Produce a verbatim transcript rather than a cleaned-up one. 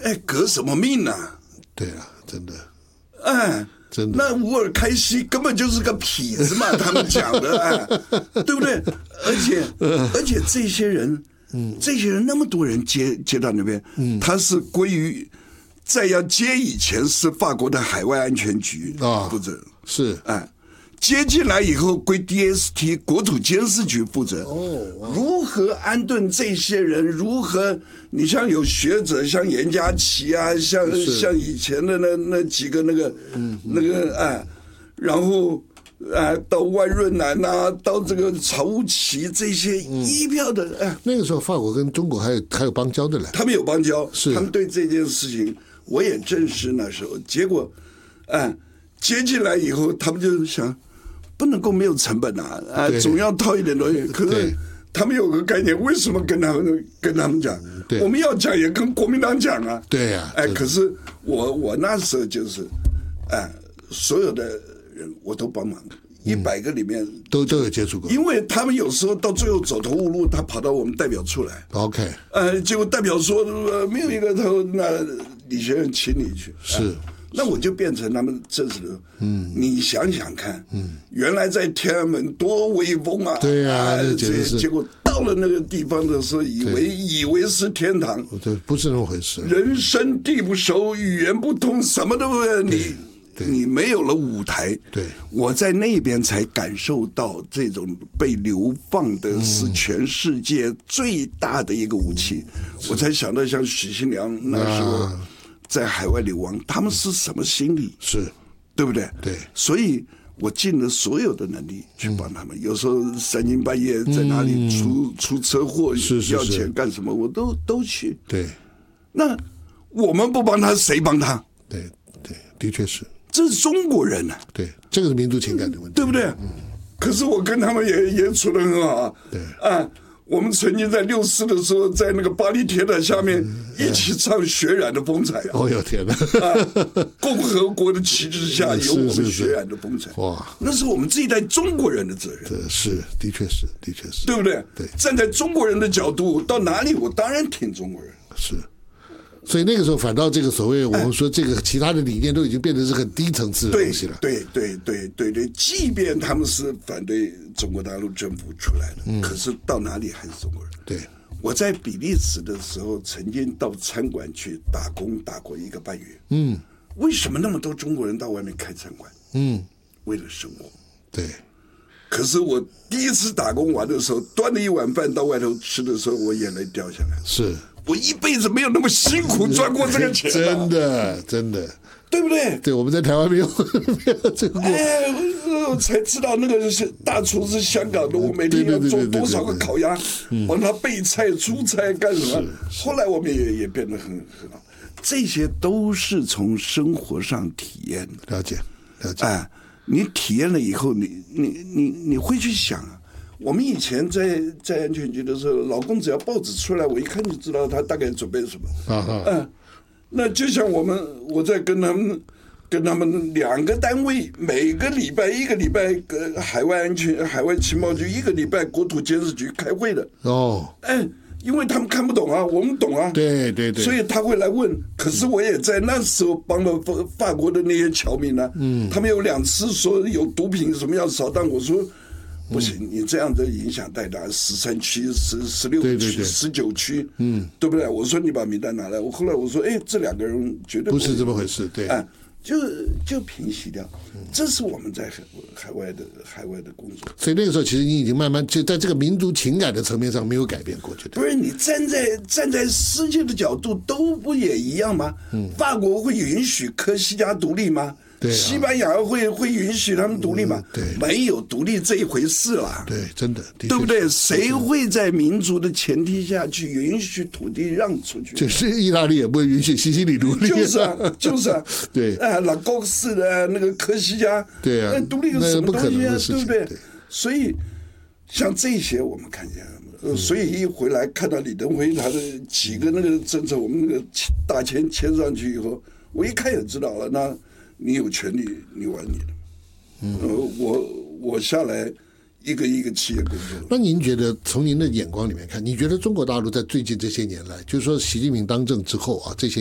哎，革什么命啊？ 对啊，真的， 哎。 真的， 那乌尔开西根本就是个痞子嘛，他们讲的，哎，对不对？而且而且这些人，嗯，这些人那么多人接接到那边，嗯，他是归于在要接以前是法国的海外安全局啊负责， 是， 哎。接进来以后归 D S T 国土监视局负责。 哦， 如何安顿这些人？如何？你像有学者，像严家琪啊，像像以前的那那几个那个，嗯，那个哎，然后哎到万润南啊，到这个曹乌奇这些一票的哎， 那个时候法国跟中国还有还有邦交的嘞， 他们有邦交， 是他们对这件事情我也证实那时候，结果哎接进来以后，他们就想。不能够没有成本啊！啊，总要掏一点东西。可是他们有个概念，为什么跟他们跟他们讲？我们要讲也跟国民党讲啊。 对呀、啊。 哎，可是我我那时候就是，哎，所有的人我都帮忙，一百个里面、 嗯、都都有接触过。 因为他们有时候到最后走投无路，他跑到我们代表处来。 OK。 呃，结果代表说、呃、没有一个头，那李学仁请你去。 是。 哎那我就变成他们正式的，嗯，你想想看，嗯，原来在天安门多威风啊， 对啊，那简直是， 结果到了那个地方的时候，以为以为是天堂， 对，不是那么回事， 人生地不熟，语言不通，什么都不会，你你没有了舞台， 对， 我在那边才感受到这种被流放的是全世界最大的一个武器，嗯、我才想到像许信良那时候。啊在海外流亡，他们是什么心理？ 是， 对不对？ 对， 所以我尽了所有的能力去帮他们。嗯、有时候三更半夜在哪里出、嗯、出车祸， 是是是要钱干什么，我都都去。 对， 那我们不帮他，谁帮他？ 对对，的确是， 这是中国人呢、啊。 对，这个是民族情感的问题， 对不对？嗯、可是我跟他们也也处得很好啊。 对啊。我们曾经在六四的时候，在那个巴黎铁塔下面一起唱《血染的风采》啊！ 哦哟天哪！ 啊，共和国的旗帜下有我们血染的风采。 哇， 那是我们这一代中国人的责任。 这是，的确是，的确是， 对不对？ 对， 站在中国人的角度，到哪里我当然挺中国人。 是。所以那个时候，反倒这个所谓我们说这个其他的理念都已经变成是很低层次的东西了。 对对对对对，即便他们是反对中国大陆政府出来的，嗯、可是到哪里还是中国人。 对， 我在比利时的时候，曾经到餐馆去打工，打过一个半月。嗯，为什么那么多中国人到外面开餐馆？嗯，为了生活。 对。 可是我第一次打工完的时候，端了一碗饭到外头吃的时候，我眼泪掉下来。 是。 我一辈子没有那么辛苦赚过这个钱、啊， 真的，真的， 对不对？ 对，我们在台湾没有没有这个过， 哎，我才知道那个是大厨是香港的，我每天要做多少个烤鸭，帮他备菜、出菜干什么？后来我们也也变得很很好，这些都是从生活上体验的。 了解，了解。 哎，你体验了以后，你你你你会去想啊。我们以前在在安全局的时候，老公只要报纸出来，我一看就知道他大概准备什么。啊嗯，那就像我们我在跟他们跟他们两个单位，每个礼拜一个礼拜跟海外安全、海外情报局一个礼拜国土监视局开会的。哦，哎，因为他们看不懂啊，我们懂啊。 对对对。 所以他会来问，可是我也在那时候帮了法法国的那些侨民呢、啊。嗯。他们有两次说有毒品什么要扫荡，我说。不行，你这样的影响太大，十三区、十十六区、十九区，嗯，对不对？我说你把名单拿来，我后来我说，哎，这两个人绝对不是这么回事，对， 啊，就就平息掉，这是我们在海海外的海外的工作。 所以那个时候，其实你已经慢慢就在这个民族情感的层面上没有改变过去的。 不是你站在站在世界的角度，都不也一样吗？嗯，法国会允许科西嘉独立吗？ 对啊、 西班牙会会允许他们独立吗？ 嗯、对， 没有独立这一回事啦。 对，真的， 对不对？谁会在民族的前提下去允许土地让出去？ 就是意大利也不会允许西西里独立。 就是啊，就是啊。 对， 哎，拉高斯的那个科西嘉， 对啊， 那独立有什么东西啊？对不对？ 对， 所以像这些我们看见。呃、所以一回来看到李登辉他的几个那个政策，我们那个大签签上去以后，我一看也知道了，那你有权利，你玩你的。嗯，呃、我我下来一个一个企业工作。 那您觉得从您的眼光里面看，你觉得中国大陆在最近这些年来，就是说习近平当政之后啊，这些